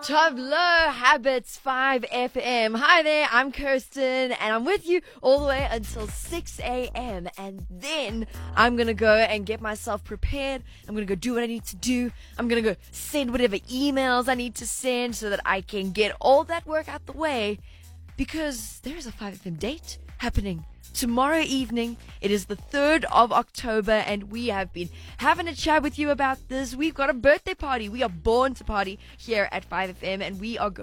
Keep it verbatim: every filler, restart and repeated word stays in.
Top Low Habits five F M. Hi there, I'm Kirsten, and I'm with you all the way until six a.m. And then I'm going to go and get myself prepared. I'm going to go do what I need to do. I'm going to go send whatever emails I need to send so that I can get all that work out the way. Because there is a five F M date happening tomorrow evening. It is the third of October, and we have been having a chat with you about this. We've got a birthday party. We are born to party here at five F M, and we are going